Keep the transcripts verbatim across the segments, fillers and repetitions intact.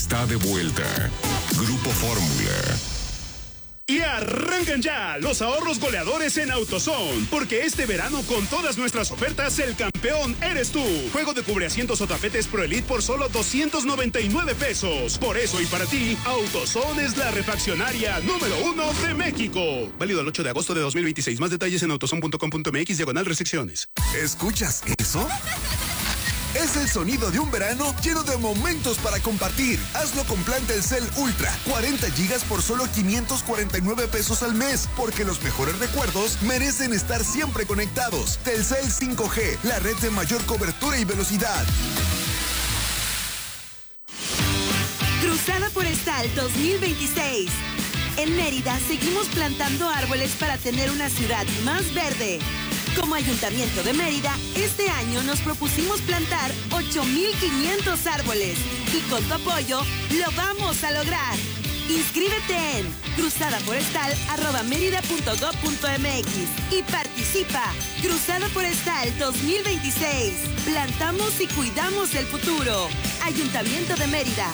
está de vuelta. Grupo Fórmula. Y arrancan ya los ahorros goleadores en AutoZone, porque este verano con todas nuestras ofertas el campeón eres tú. Juego de cubreasientos o tapetes Pro Elite por solo doscientos noventa y nueve pesos. Por eso y para ti, AutoZone es la refaccionaria número uno de México. Válido el ocho de agosto de dos mil veintiséis. Más detalles en autozone punto com punto mx diagonal restricciones. ¿Escuchas eso? Es el sonido de un verano lleno de momentos para compartir. Hazlo con plan Telcel Ultra, cuarenta gigas por solo quinientos cuarenta y nueve pesos al mes, porque los mejores recuerdos merecen estar siempre conectados. Telcel cinco G, la red de mayor cobertura y velocidad. Cruzada Forestal dos mil veintiséis. En Mérida seguimos plantando árboles para tener una ciudad más verde. Como Ayuntamiento de Mérida, este año nos propusimos plantar ocho mil quinientos árboles y con tu apoyo lo vamos a lograr. Inscríbete en cruzadaforestal arroba mérida punto gob punto mx y participa. Cruzada Forestal dos mil veintiséis. Plantamos y cuidamos el futuro. Ayuntamiento de Mérida.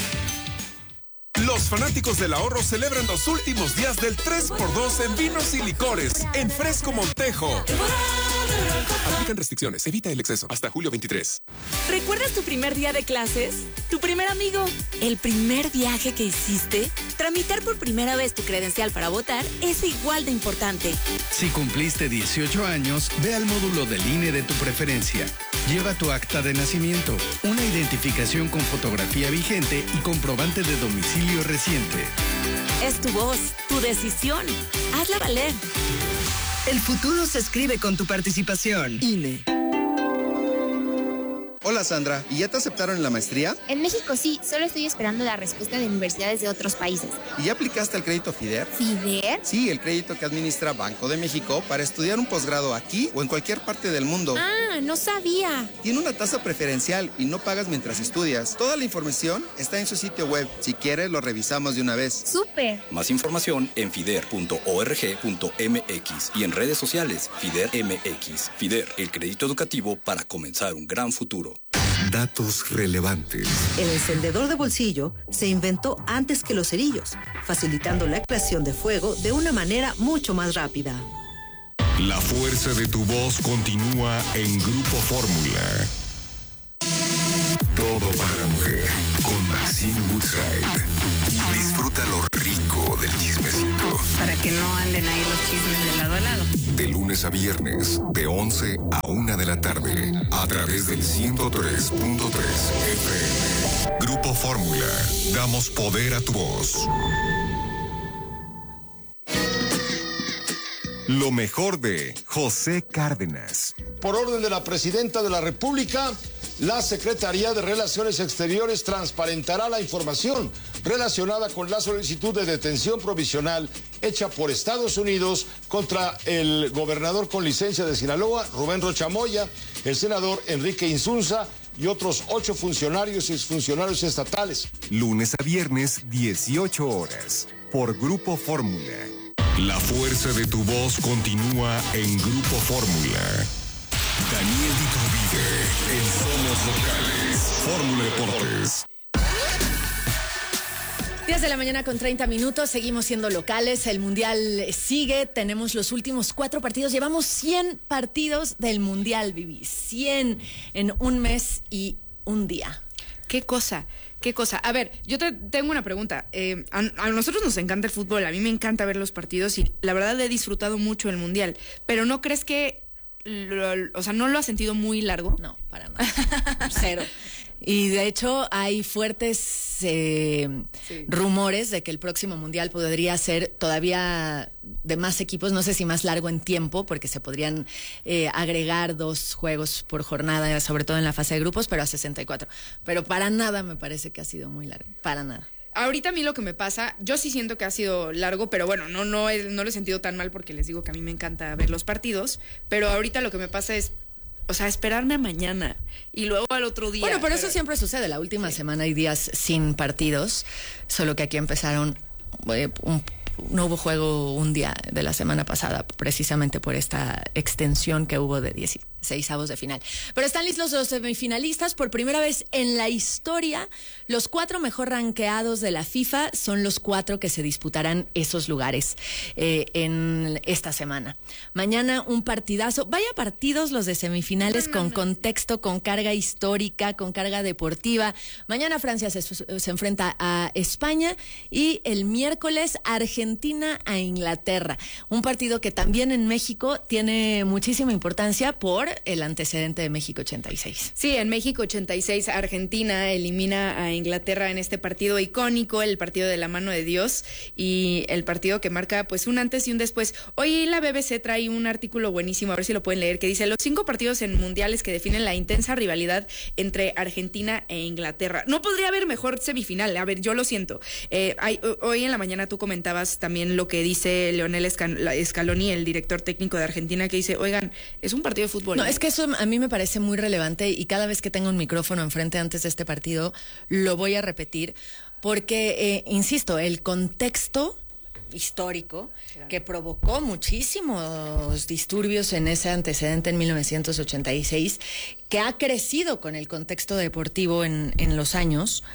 Los fanáticos del ahorro celebran los últimos días del tres por dos en vinos y licores en Fresco Montejo. Aplican restricciones, evita el exceso. Hasta julio veintitrés. ¿Recuerdas tu primer día de clases? ¿Tu primer amigo? ¿El primer viaje que hiciste? Tramitar por primera vez tu credencial para votar es igual de importante. Si cumpliste dieciocho años, ve al módulo del I N E de tu preferencia. Lleva tu acta de nacimiento, una identificación con fotografía vigente y comprobante de domicilio reciente. Es tu voz, tu decisión. Hazla valer. El futuro se escribe con tu participación. I N E. Hola Sandra, ¿y ya te aceptaron en la maestría? En México sí, solo estoy esperando la respuesta de universidades de otros países. ¿Y ya aplicaste al crédito FIDER? ¿FIDER? Sí, el crédito que administra Banco de México para estudiar un posgrado aquí o en cualquier parte del mundo. Ah, no sabía. Tiene una tasa preferencial y no pagas mientras estudias. Toda la información está en su sitio web. Si quieres, lo revisamos de una vez. ¡Súper! Más información en fider punto org punto mx y en redes sociales FIDER M X. FIDER, el crédito educativo para comenzar un gran futuro. Datos relevantes. El encendedor de bolsillo se inventó antes que los cerillos, facilitando la creación de fuego de una manera mucho más rápida. La fuerza de tu voz continúa en Grupo Fórmula. Todo para la mujer con Maxine Woodside. Disfruta lo rico del chismecito. Para que no anden ahí los chismes de lado a lado. De lunes a viernes, de once a una de la tarde, a través del ciento tres punto tres F M. Grupo Fórmula. Damos poder a tu voz. Lo mejor de José Cárdenas. Por orden de la Presidenta de la República, la Secretaría de Relaciones Exteriores transparentará la información relacionada con la solicitud de detención provisional hecha por Estados Unidos contra el gobernador con licencia de Sinaloa, Rubén Rocha Moya, el senador Enrique Insunza y otros ocho funcionarios y exfuncionarios estatales. Lunes a viernes, dieciocho horas, por Grupo Fórmula. La fuerza de tu voz continúa en Grupo Fórmula. Daniel Ditovide, en Somos Locales. Fórmula Deportes. diez de la mañana con treinta minutos, seguimos siendo locales, el Mundial sigue, tenemos los últimos cuatro partidos, llevamos cien partidos del Mundial, Vivi, cien en un mes y un día. ¿Qué cosa? ¿Qué cosa? A ver, yo te tengo una pregunta. Eh, a, a nosotros nos encanta el fútbol, a mí me encanta ver los partidos y la verdad he disfrutado mucho el Mundial, pero ¿no crees que, lo, lo, o sea, no lo has sentido muy largo? No, para nada, cero. Y de hecho hay fuertes eh, sí. rumores de que el próximo Mundial podría ser todavía de más equipos, no sé si más largo en tiempo, porque se podrían eh, agregar dos juegos por jornada, sobre todo en la fase de grupos, pero a sesenta y cuatro. Pero para nada me parece que ha sido muy largo, para nada. Ahorita a mí lo que me pasa, yo sí siento que ha sido largo, pero bueno, no, no, he, no lo he sentido tan mal porque les digo que a mí me encanta ver los partidos, pero ahorita lo que me pasa es, o sea, esperarme a mañana y luego al otro día. Bueno, pero, pero eso siempre sucede. La última sí. semana hay días sin partidos, solo que aquí empezaron, eh, un, no hubo juego un día de la semana pasada, precisamente por esta extensión que hubo de seisavos de final. Pero están listos los semifinalistas. Por primera vez en la historia, los cuatro mejor rankeados de la FIFA son los cuatro que se disputarán esos lugares eh, en esta semana. Mañana un partidazo. Vaya partidos los de semifinales con contexto, con carga histórica, con carga deportiva. Mañana Francia se, se enfrenta a España y el miércoles Argentina a Inglaterra. Un partido que también en México tiene muchísima importancia por el antecedente de México ochenta y seis. Sí, en México ochenta y seis, Argentina elimina a Inglaterra en este partido icónico, el partido de la mano de Dios y el partido que marca pues un antes y un después. Hoy la B B C trae un artículo buenísimo, a ver si lo pueden leer, que dice los cinco partidos en mundiales que definen la intensa rivalidad entre Argentina e Inglaterra. No podría haber mejor semifinal, a ver, yo lo siento. Eh, hay, hoy en la mañana tú comentabas también lo que dice Leonel Scaloni, el director técnico de Argentina, que dice, oigan, es un partido de fútbol. No, es que eso a mí me parece muy relevante y cada vez que tengo un micrófono enfrente antes de este partido lo voy a repetir porque, eh, insisto, el contexto histórico que provocó muchísimos disturbios en ese antecedente en mil novecientos ochenta y seis, que ha crecido con el contexto deportivo en, en los años,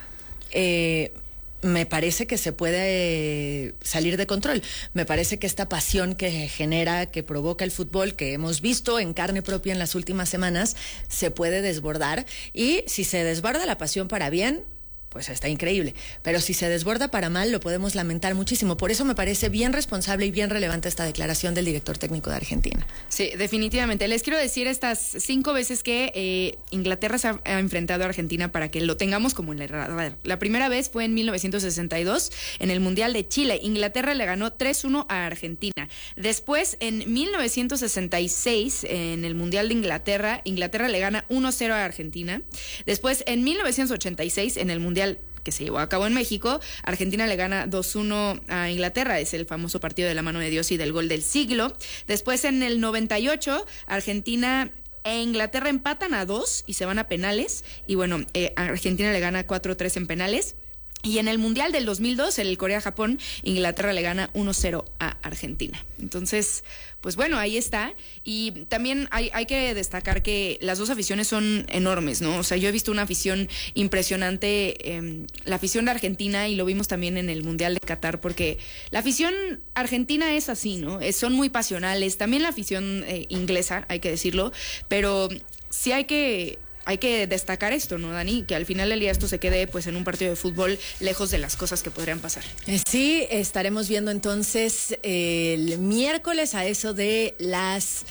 eh, me parece que se puede salir de control. Me parece que esta pasión que genera, que provoca el fútbol, que hemos visto en carne propia en las últimas semanas, se puede desbordar. Y si se desborda la pasión para bien, pues está increíble. Pero si se desborda para mal, lo podemos lamentar muchísimo. Por eso me parece bien responsable y bien relevante esta declaración del director técnico de Argentina. Sí, definitivamente. Les quiero decir estas cinco veces que eh, Inglaterra se ha, ha enfrentado a Argentina para que lo tengamos como en la radar. La primera vez fue en mil novecientos sesenta y dos, en el Mundial de Chile. Inglaterra le ganó tres uno a Argentina. Después, en mil novecientos sesenta y seis, en el Mundial de Inglaterra, Inglaterra le gana uno cero a Argentina. Después, en mil novecientos ochenta y seis, en el Mundial que se llevó a cabo en México, Argentina le gana dos uno a Inglaterra, es el famoso partido de la mano de Dios y del gol del siglo. Después en el noventa y ocho, Argentina e Inglaterra empatan a dos y se van a penales, y bueno, eh, Argentina le gana cuatro tres en penales. Y en el Mundial del dos mil dos, en el Corea-Japón, Inglaterra le gana uno cero a Argentina. Entonces, pues bueno, ahí está. Y también hay, hay que destacar que las dos aficiones son enormes, ¿no? O sea, yo he visto una afición impresionante, eh, la afición de Argentina, y lo vimos también en el Mundial de Qatar, porque la afición argentina es así, ¿no? Es, son muy pasionales. También la afición eh, inglesa, hay que decirlo, pero sí hay que... Hay que destacar esto, ¿no, Dani? Que al final del día esto se quede pues en un partido de fútbol lejos de las cosas que podrían pasar. Sí, estaremos viendo entonces el miércoles a eso de las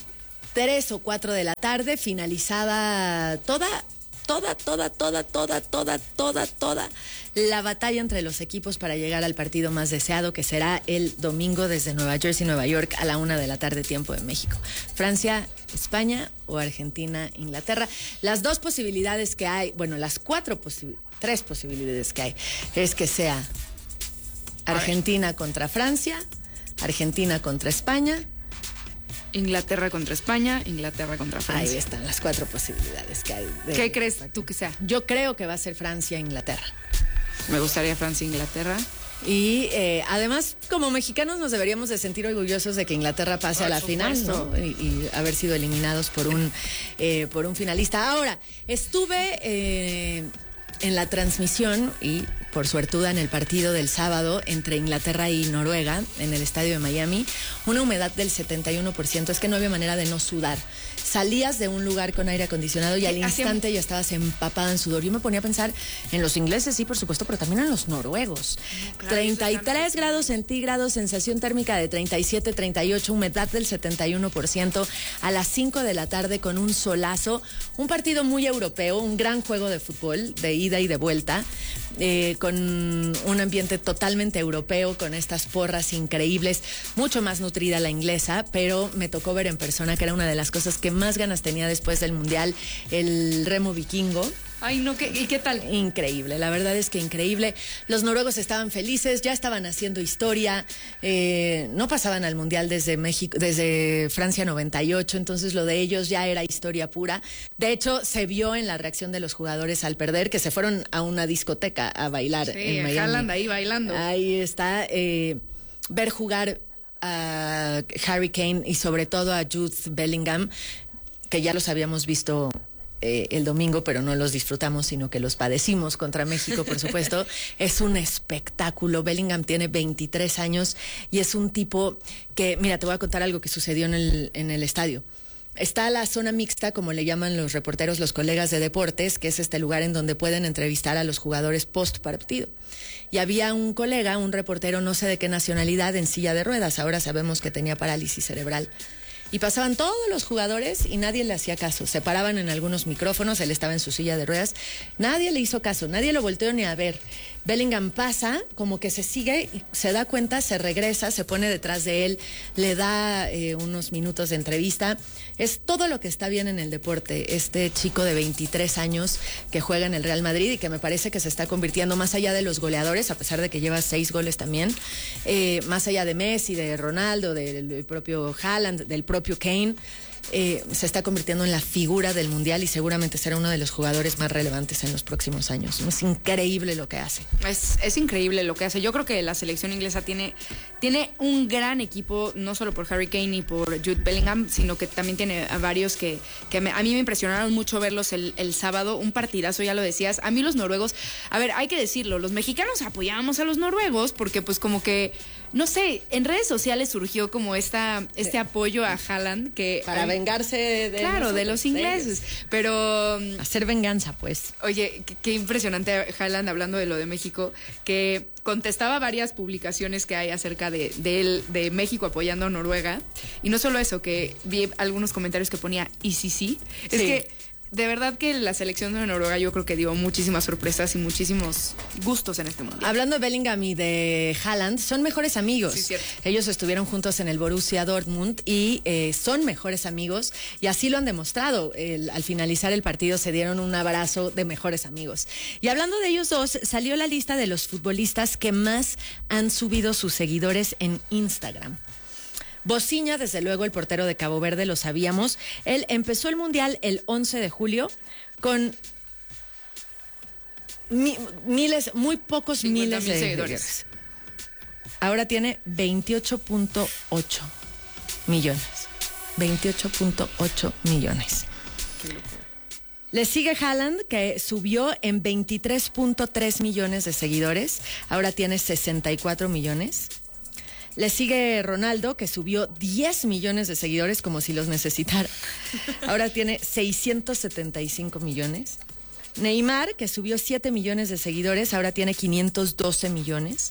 tres o cuatro de la tarde, finalizada toda, toda, toda, toda, toda, toda, toda, toda la batalla entre los equipos para llegar al partido más deseado, que será el domingo desde Nueva Jersey, Nueva York, a la una de la tarde, tiempo de México. Francia, España o Argentina, Inglaterra. Las dos posibilidades que hay, bueno, las cuatro, posi- tres posibilidades que hay, es que sea Argentina contra Francia, Argentina contra España, Inglaterra contra España, Inglaterra contra Francia. Ahí están las cuatro posibilidades que hay. De ¿Qué crees tú que sea? Yo creo que va a ser Francia-Inglaterra. Me gustaría Francia-Inglaterra. Y eh, además, como mexicanos, nos deberíamos de sentir orgullosos de que Inglaterra pase por a la supuesto. final, ¿no? Y, y haber sido eliminados por un, eh, por un finalista. Ahora, estuve... Eh, en la transmisión y por suertuda en el partido del sábado entre Inglaterra y Noruega en el estadio de Miami, una humedad del setenta y uno por ciento, es que no había manera de no sudar. Salías de un lugar con aire acondicionado y al instante ya estabas empapada en sudor. Yo me ponía a pensar en los ingleses, sí, por supuesto, pero también en los noruegos. Claro, treinta y tres grados centígrados, sensación térmica de treinta y siete, treinta y ocho, humedad del setenta y uno por ciento a las cinco de la tarde con un solazo. Un partido muy europeo, un gran juego de fútbol, de ida y de vuelta, eh, con un ambiente totalmente europeo, con estas porras increíbles, mucho más nutrida la inglesa, pero me tocó ver en persona, que era una de las cosas que más ganas tenía después del Mundial, el remo vikingo. Ay, no, ¿qué, ¿y qué tal? Increíble, la verdad es que increíble. Los noruegos estaban felices, ya estaban haciendo historia, eh, no pasaban al Mundial desde México, desde Francia noventa y ocho, entonces lo de ellos ya era historia pura. De hecho, se vio en la reacción de los jugadores al perder, que se fueron a una discoteca a bailar sí, en Miami. Haaland ahí bailando. Ahí está, eh, ver jugar a Harry Kane y sobre todo a Jude Bellingham. que ya los habíamos visto eh, el domingo, pero no los disfrutamos, sino que los padecimos contra México, por supuesto. Es un espectáculo. Bellingham tiene veintitrés años y es un tipo que, mira, te voy a contar algo que sucedió en el, en el estadio. Está la zona mixta, como le llaman los reporteros, los colegas de deportes, que es este lugar en donde pueden entrevistar a los jugadores post partido. Y había un colega, un reportero, no sé de qué nacionalidad, en silla de ruedas. Ahora sabemos que tenía parálisis cerebral. Y pasaban todos los jugadores y nadie le hacía caso. Se paraban en algunos micrófonos, él estaba en su silla de ruedas. Nadie le hizo caso, nadie lo volteó ni a ver. Bellingham pasa, como que se sigue, se da cuenta, se regresa, se pone detrás de él, le da eh, unos minutos de entrevista. Es todo lo que está bien en el deporte. Este chico de veintitrés años que juega en el Real Madrid y que me parece que se está convirtiendo más allá de los goleadores, a pesar de que lleva seis goles también, eh, más allá de Messi, de Ronaldo, del propio Haaland, del propio Kane. Eh, se está convirtiendo en la figura del Mundial y seguramente será uno de los jugadores más relevantes en los próximos años. Es increíble lo que hace. Es, es increíble lo que hace. Yo creo que la selección inglesa tiene, tiene un gran equipo, no solo por Harry Kane y por Jude Bellingham, sino que también tiene a varios que, que me, a mí me impresionaron mucho verlos el, el sábado. Un partidazo, ya lo decías. A mí los noruegos, a ver, hay que decirlo, los mexicanos apoyábamos a los noruegos porque pues como que, no sé, en redes sociales surgió como esta, este apoyo a Haaland que... Para um, vengarse de Claro, nosotros, de los ingleses, de pero... Hacer venganza, pues. Oye, qué, qué impresionante Haaland, hablando de lo de México, que contestaba varias publicaciones que hay acerca de, de, él, de México apoyando a Noruega, y no solo eso, que vi algunos comentarios que ponía, y sí, sí, es sí. que... De verdad que la selección de Noruega yo creo que dio muchísimas sorpresas y muchísimos gustos en este mundo. Hablando de Bellingham y de Haaland, son mejores amigos. Sí, cierto. Ellos estuvieron juntos en el Borussia Dortmund y eh, son mejores amigos y así lo han demostrado. El, al finalizar el partido se dieron un abrazo de mejores amigos. Y hablando de ellos dos, salió la lista de los futbolistas que más han subido sus seguidores en Instagram. Bociña, desde luego, el portero de Cabo Verde, lo sabíamos. Él empezó el Mundial el once de julio con mi, miles, muy pocos miles de seguidores. seguidores. Ahora tiene veintiocho punto ocho millones. veintiocho punto ocho millones. Qué locura. Le sigue Haaland, que subió en veintitrés punto tres millones de seguidores. Ahora tiene sesenta y cuatro millones. Le sigue Ronaldo, que subió diez millones de seguidores, como si los necesitara. Ahora tiene seiscientos setenta y cinco millones. Neymar, que subió siete millones de seguidores, ahora tiene quinientos doce millones.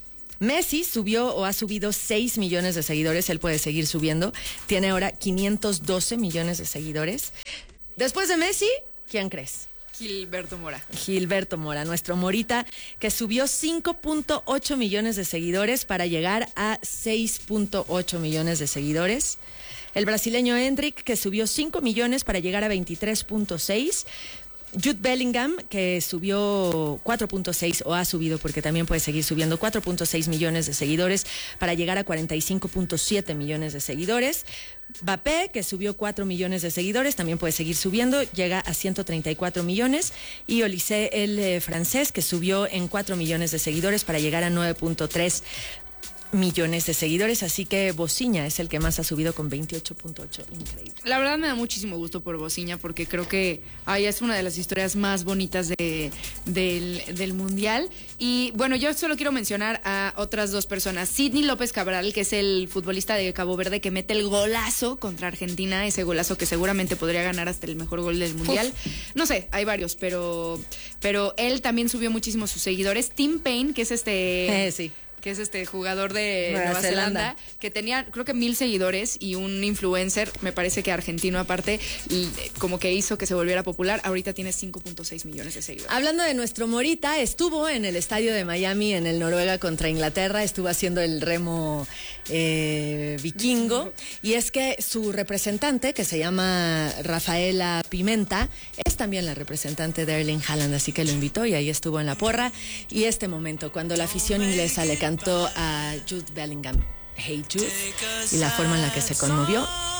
Messi subió o ha subido seis millones de seguidores, él puede seguir subiendo. Tiene ahora quinientos doce millones de seguidores. Después de Messi, ¿quién crees? Gilberto Mora. Gilberto Mora, nuestro Morita, que subió cinco punto ocho millones de seguidores para llegar a seis punto ocho millones de seguidores. El brasileño Endrick, que subió cinco millones para llegar a veintitrés punto seis. Jude Bellingham, que subió cuatro punto seis, o ha subido porque también puede seguir subiendo, cuatro punto seis millones de seguidores para llegar a cuarenta y cinco punto siete millones de seguidores. Mbappé, que subió cuatro millones de seguidores, también puede seguir subiendo, llega a ciento treinta y cuatro millones. Y Olise, el eh, francés, que subió en cuatro millones de seguidores para llegar a nueve punto tres millones de seguidores, así que Bociña es el que más ha subido con veintiocho punto ocho, increíble. La verdad me da muchísimo gusto por Bociña porque creo que ay, es una de las historias más bonitas de, del, del Mundial. Y bueno, yo solo quiero mencionar a otras dos personas. Sidney López Cabral, que es el futbolista de Cabo Verde que mete el golazo contra Argentina, ese golazo que seguramente podría ganar hasta el mejor gol del Mundial. Uf. No sé, hay varios, pero, pero él también subió muchísimo sus seguidores. Tim Payne, que es este... Eh, sí. que es este jugador de Nueva, Nueva Zelanda. Zelanda, que tenía creo que mil seguidores y un influencer, me parece que argentino aparte, y como que hizo que se volviera popular. Ahorita tiene cinco punto seis millones de seguidores. Hablando de nuestro Morita, estuvo en el estadio de Miami, en el Noruega contra Inglaterra, estuvo haciendo el remo eh, vikingo, y es que su representante, que se llama Rafaela Pimenta, es también la representante de Erling Haaland, así que lo invitó y ahí estuvo en la porra. Y este momento, cuando la afición inglesa le cantó a Jude Bellingham, Hey Jude, y la forma en la que se conmovió,